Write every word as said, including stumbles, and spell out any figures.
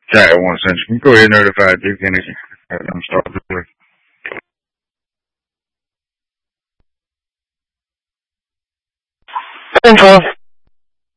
Chat at one century. Go ahead and notify Duke Energy. I'm starting to. Central.